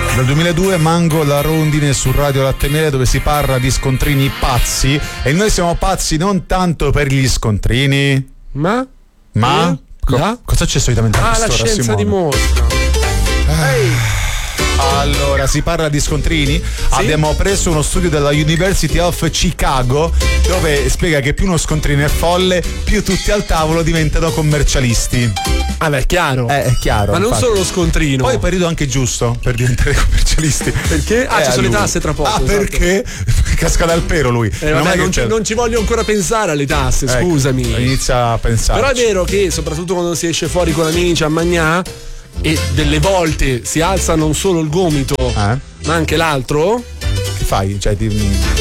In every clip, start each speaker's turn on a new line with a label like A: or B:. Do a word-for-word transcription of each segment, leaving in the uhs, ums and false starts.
A: Dal duemiladue Mango la rondine su Radio Latte e Miele, dove si parla di scontrini pazzi, e noi siamo pazzi non tanto per gli scontrini,
B: ma
A: ma
B: eh?
A: Co-
B: la?
A: cosa c'è solitamente a
B: ah
A: quest'ora,
B: la scienza
A: Simone?
B: dimostra. Ehi.
A: Allora, si parla di scontrini. Sì? Abbiamo preso uno studio della University of Chicago, dove spiega che più uno scontrino è folle, più tutti al tavolo diventano commercialisti.
B: Ah beh, è chiaro.
A: Eh, è chiaro.
B: Ma non
A: infatti.
B: solo lo scontrino.
A: Poi è periodo anche giusto per diventare commercialisti.
B: Perché? Ah,
A: eh,
B: ci sono
A: lui.
B: le tasse tra poco.
A: Ah,
B: esatto.
A: Perché? Casca dal pero lui.
B: Eh, vabbè, non, ci, non ci voglio ancora pensare alle tasse,
A: ecco,
B: scusami.
A: Inizia a pensare.
B: Però è vero che soprattutto quando si esce fuori con amici a mangià e delle volte si alza non solo il gomito, eh? ma anche l'altro.
A: Che fai? Cioè ti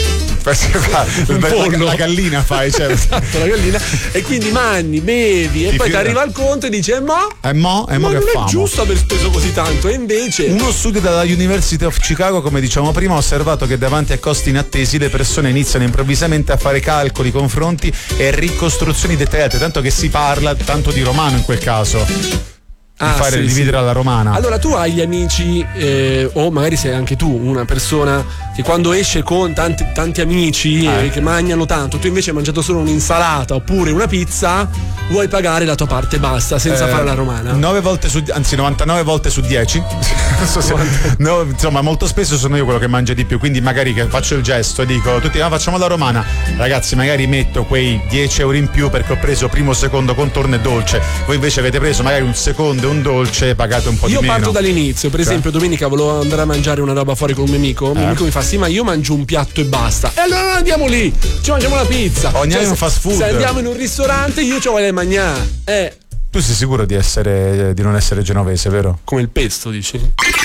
B: un
A: la,
B: pollo.
A: la gallina fai, cioè.
B: Esatto, la gallina. E quindi mangi, bevi e
A: Ti
B: poi ti
A: fida.
B: arriva il conto e dici: eh, mo?
A: Eh, mo? Eh, mo
B: ma
A: che
B: non
A: famo?
B: è giusto aver speso così tanto. E invece
A: uno studio dalla University of Chicago, come diciamo prima, ha osservato che davanti a costi inattesi le persone iniziano improvvisamente a fare calcoli, confronti e ricostruzioni dettagliate, tanto che si parla tanto di romano in quel caso. Di
B: Ah,
A: fare
B: sì,
A: dividere
B: sì.
A: alla romana.
B: Allora tu hai gli amici eh, o magari sei anche tu una persona che quando esce con tanti, tanti amici
A: eh.
B: eh, che mangiano tanto, tu invece hai mangiato solo un'insalata oppure una pizza, vuoi pagare la tua parte e basta senza
A: eh,
B: fare la romana?
A: nove volte su, anzi novantanove volte su dieci. Non so se, no, insomma, molto spesso sono io quello che mangia di più, quindi magari che faccio il gesto e dico tutti, ah, facciamo la romana, ragazzi, magari metto quei dieci euro in più perché ho preso primo, secondo contorno e dolce, voi invece avete preso magari un secondo e un dolce, pagate un po'
B: io
A: di meno.
B: Io parto dall'inizio, per
A: cioè?
B: esempio domenica volevo andare a mangiare una roba fuori con un mio amico, un
A: eh.
B: mio amico mi fa sì ma io mangio un piatto e basta, e allora non andiamo lì, ci mangiamo la pizza,
A: ogni
B: cioè,
A: un fast food.
B: Se andiamo in un ristorante io ci voglio mangiare, eh.
A: Tu sei sicuro di essere di non essere genovese, vero?
B: Come il pesto, dici?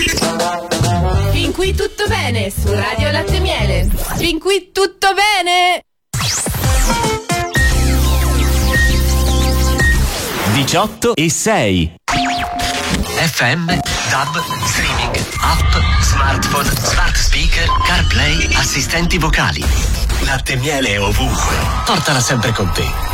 C: Fin qui tutto bene su Radio Latte e Miele. Fin qui tutto bene.
D: diciotto e sei
E: F M, D A B, streaming, app, smartphone, smart speaker, CarPlay, assistenti vocali. Latte e Miele ovunque. Portala sempre con te.